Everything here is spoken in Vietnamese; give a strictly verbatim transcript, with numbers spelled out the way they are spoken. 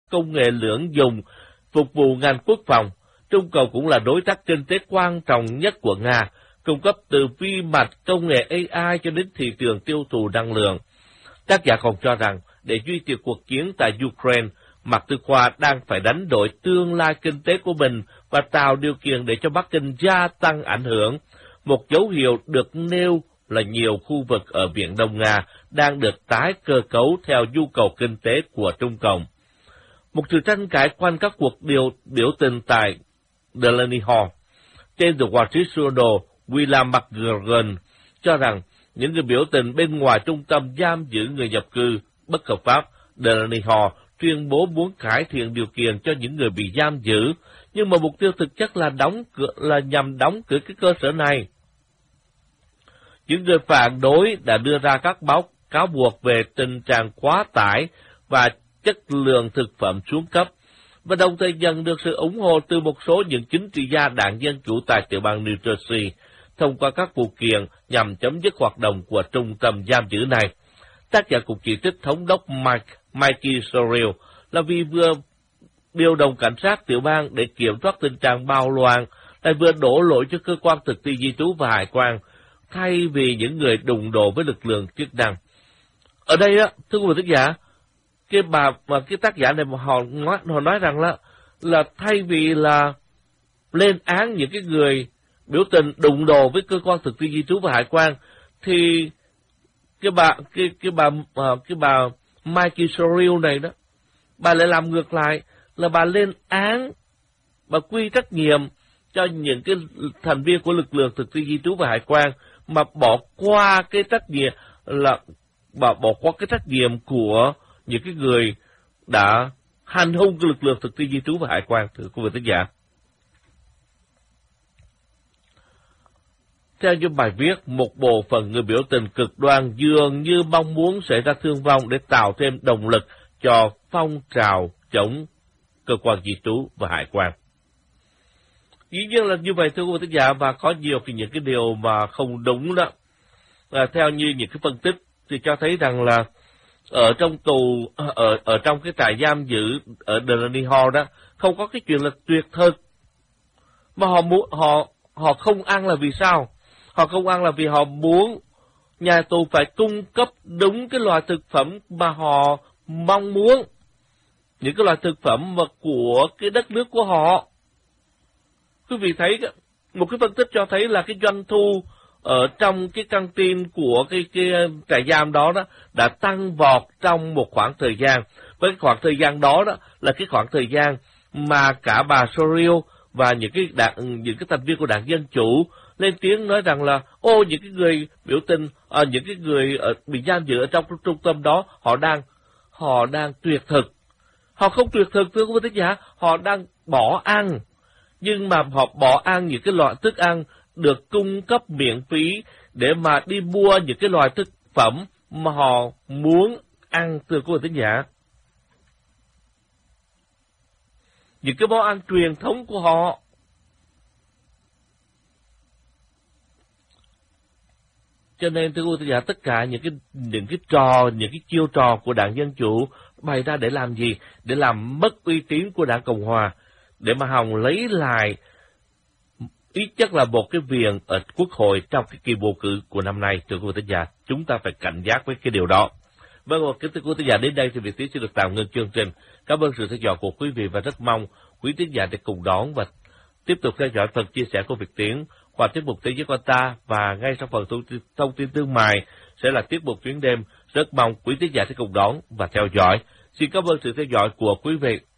công nghệ lưỡng dùng phục vụ ngành quốc phòng. Trung Cộng cũng là đối tác kinh tế quan trọng nhất của Nga, cung cấp từ vi mạch công nghệ a i cho đến thị trường tiêu thụ năng lượng. Tác giả còn cho rằng, để duy trì cuộc chiến tại Ukraine, Mạc Tư Khoa đang phải đánh đổi tương lai kinh tế của mình và tạo điều kiện để cho Bắc Kinh gia tăng ảnh hưởng. Một dấu hiệu được nêu là nhiều khu vực ở Viễn Đông Nga đang được tái cơ cấu theo nhu cầu kinh tế của Trung Cộng. Một sự tranh cãi quanh các cuộc điều, biểu tình tại Delaney Hall. Trên The Wall Street Journal, William McGregor cho rằng những người biểu tình bên ngoài trung tâm giam giữ người nhập cư bất hợp pháp Delaney Hall tuyên bố muốn cải thiện điều kiện cho những người bị giam giữ, nhưng mà mục tiêu thực chất là đóng cửa, là nhằm đóng cửa cái cơ sở này. Những người phản đối đã đưa ra các báo cáo buộc về tình trạng quá tải và chất lượng thực phẩm xuống cấp, và đồng thời nhận được sự ủng hộ từ một số những chính trị gia đảng Dân Chủ tại tiểu bang New Jersey thông qua các vụ kiện nhằm chấm dứt hoạt động của trung tâm giam giữ này. Tác giả cũng chỉ trích thống đốc Mike, Mikey Sorrell là vì vừa điều động cảnh sát tiểu bang để kiểm soát tình trạng bạo loạn, lại vừa đổ lỗi cho cơ quan thực thi di trú và hải quan, thay vì những người đụng độ với lực lượng chức năng. Ở đây á, thưa quý vị thính giả, cái bà mà cái tác giả này mà họ nói, họ nói rằng là là thay vì là lên án những cái người biểu tình đụng độ với cơ quan thực thi di trú và hải quan, thì cái bà cái cái bà cái bà Mikey Sorrell này đó, bà lại làm ngược lại, là bà lên án, bà quy trách nhiệm cho những cái thành viên của lực lượng thực thi di trú và hải quan, mà bỏ qua cái trách nhiệm là bà bỏ qua cái trách nhiệm của những cái người đã hành hung cái lực lượng thực thi di trú và hải quan. Thưa quý vị thính giả, theo như bài viết, một bộ phận người biểu tình cực đoan dường như mong muốn xảy ra thương vong để tạo thêm động lực cho phong trào chống cơ quan di trú và hải quan. Dĩ nhiên là như vậy, thưa quý vị thính giả, và có nhiều cái những cái điều mà không đúng đó. À, theo như những cái phân tích thì cho thấy rằng là ở trong tù, ở ở trong cái trại giam giữ ở Delaney Hall đó, không có cái chuyện là tuyệt thực, mà họ muốn họ họ không ăn là vì sao? Họ không ăn là vì họ muốn nhà tù phải cung cấp đúng cái loại thực phẩm mà họ mong muốn, những cái loại thực phẩm mà của cái đất nước của họ. Quý vị thấy một cái phân tích cho thấy là cái doanh thu ở trong cái căng tin của cái, cái trại giam đó đó đã tăng vọt trong một khoảng thời gian. Với cái khoảng thời gian đó đó là cái khoảng thời gian mà cả bà Sorrell và những cái đảng, những cái thành viên của đảng Dân Chủ lên tiếng nói rằng là ô những cái người biểu tình, à, những cái người ở, bị giam giữ ở trong trung tâm đó họ đang họ đang tuyệt thực. Họ không tuyệt thực, thưa quý vị thính giả, họ đang bỏ ăn, nhưng mà họ bỏ ăn những cái loại thức ăn được cung cấp miễn phí để mà đi mua những cái loại thực phẩm mà họ muốn ăn, thưa quý vị thính giả. Những cái món ăn truyền thống của họ. Cho nên thưa quý vị thính giả, tất cả những cái những cái trò, những cái chiêu trò của đảng Dân Chủ bày ra để làm gì? Để làm mất uy tín của đảng Cộng Hòa, để mà hòng lấy lại ít nhất là một cái viền ở Quốc hội trong cái kỳ bầu cử của năm nay. Thưa quý vị thính giả, chúng ta phải cảnh giác với cái điều đó. Vâng, kính thưa quý vị thính giả, đến đây thì Việt Tiến sẽ được tạm ngưng chương trình. Cảm ơn sự theo dõi của quý vị và rất mong quý thính giả để cùng đón và tiếp tục theo dõi phần chia sẻ của Việt Tiến qua tiết mục Thế giới của ta, và ngay sau phần thông tin, thông tin thương mại sẽ là tiết mục Chuyến đêm. Rất mong quý thính giả sẽ cùng đón và theo dõi. Xin cảm ơn sự theo dõi của quý vị.